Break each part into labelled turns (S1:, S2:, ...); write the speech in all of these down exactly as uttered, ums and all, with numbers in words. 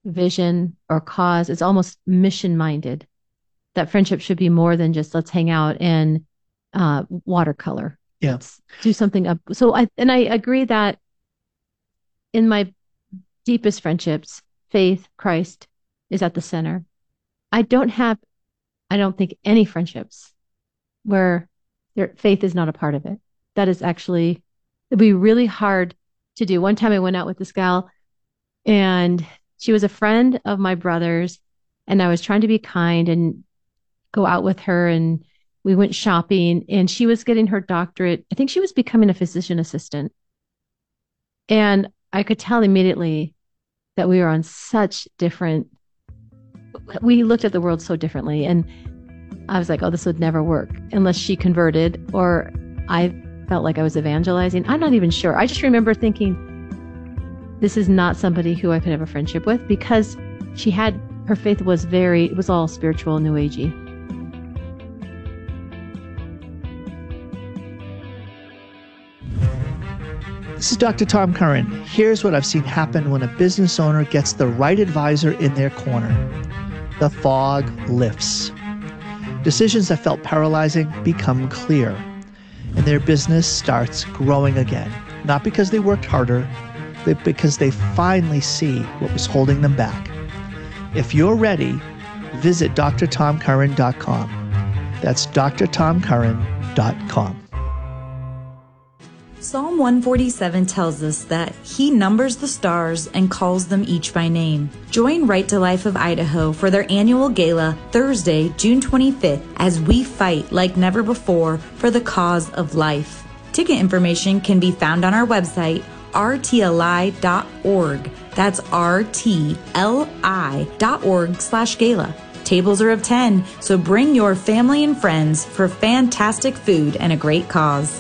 S1: vision or cause. It's almost mission minded. That friendship should be more than just let's hang out and uh, watercolor.
S2: Yeah.
S1: Let's do something up. So I and I agree that in my deepest friendships, faith, Christ is at the center. I don't have, I don't think any friendships where their faith is not a part of it. That is actually, it'd be really hard to do. One time I went out with this gal and she was a friend of my brother's and I was trying to be kind and go out with her and we went shopping and she was getting her doctorate. I think she was becoming a physician assistant. And I could tell immediately that we were on such different, we looked at the world so differently. And I was like, oh, this would never work unless she converted or I felt like I was evangelizing. I'm not even sure. I just remember thinking, this is not somebody who I could have a friendship with because she had, her faith was very, it was all spiritual, new agey.
S2: This is Doctor Tom Curran. Here's what I've seen happen when a business owner gets the right advisor in their corner. The fog lifts. Decisions that felt paralyzing become clear, and their business starts growing again. Not because they worked harder, but because they finally see what was holding them back. If you're ready, visit d r tom curran dot com. That's d r tom curran dot com.
S3: Psalm one forty-seven tells us that He numbers the stars and calls them each by name. Join Right to Life of Idaho for their annual gala Thursday, June twenty-fifth, as we fight like never before for the cause of life. Ticket information can be found on our website, r t l i dot org. That's r t l i dot org slash gala. Tables are of ten, so bring your family and friends for fantastic food and a great cause.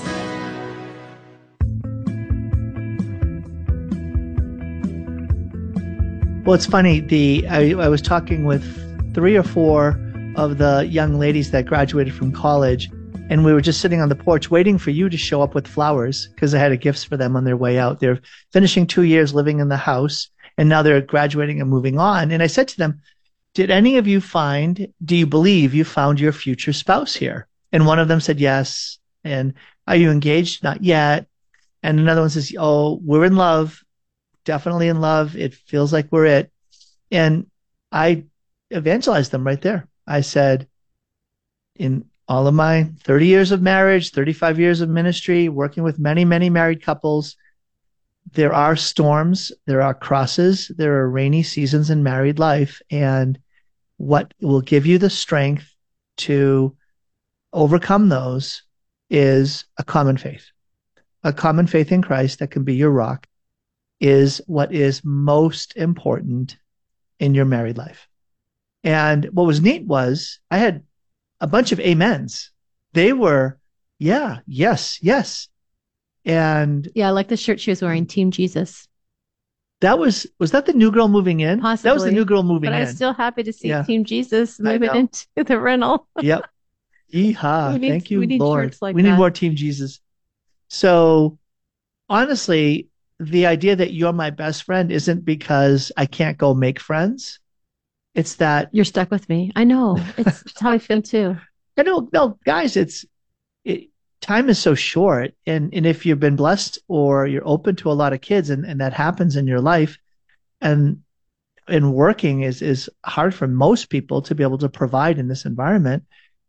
S2: Well, it's funny. The I, I was talking with three or four of the young ladies that graduated from college, and we were just sitting on the porch waiting for you to show up with flowers because I had a gifts for them on their way out. They're finishing two years living in the house, and now they're graduating and moving on. And I said to them, did any of you find, do you believe you found your future spouse here? And one of them said yes. And are you engaged? Not yet. And another one says, oh, we're in love. Definitely in love. It feels like we're it. And I evangelized them right there. I said, in all of my thirty years of marriage, thirty-five years of ministry, working with many, many married couples, there are storms, there are crosses, there are rainy seasons in married life. And what will give you the strength to overcome those is a common faith. A common faith in Christ that can be your rock is what is most important in your married life. And what was neat was I had a bunch of amens. They were, yeah, yes, yes. And
S1: Yeah, I like the shirt she was wearing, Team Jesus.
S2: that was, was that the new girl moving in?
S1: Possibly.
S2: That was the new girl moving
S1: But I
S2: in.
S1: was still happy to see
S2: Yeah.
S1: Team Jesus
S2: I
S1: moving
S2: know.
S1: into the rental.
S2: Yep. Yeehaw.
S1: We need-
S2: Thank you,
S1: we need
S2: Lord.
S1: shirts like
S2: we need
S1: that.
S2: more Team Jesus. So honestly, the idea that you're my best friend isn't because I can't go make friends. It's that
S1: You're stuck with me. I know. It's, it's how I feel too.
S2: I know, no, guys, it's it, time is so short, and and if you've been blessed or you're open to a lot of kids, and, and that happens in your life, and and working is is hard for most people to be able to provide in this environment.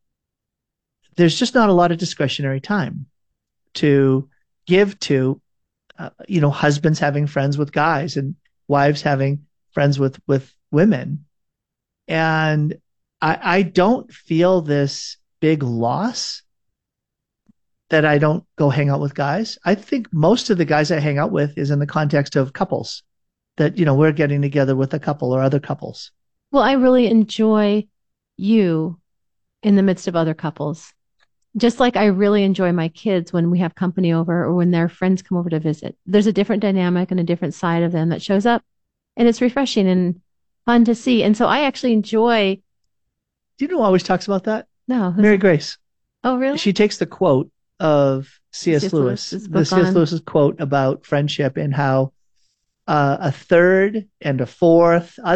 S2: There's just not a lot of discretionary time to give to, uh, you know, husbands having friends with guys and wives having friends with with women, and I, I don't feel this big loss that I don't go hang out with guys. I think most of the guys I hang out with is in the context of couples that, you know, we're getting together with a couple or other couples.
S1: Well, I really enjoy you in the midst of other couples. Just like I really enjoy my kids when we have company over or when their friends come over to visit. There's a different dynamic and a different side of them that shows up, and it's refreshing and fun to see. And so I actually enjoy.
S2: Do you know who always talks about that?
S1: No. who's-
S2: Mary Grace.
S1: Oh, really?
S2: She takes the quote of C S.
S1: C S.
S2: Lewis,
S1: Lewis's
S2: the
S1: book
S2: C S.
S1: on-
S2: Lewis's quote about friendship and how uh, a third and a fourth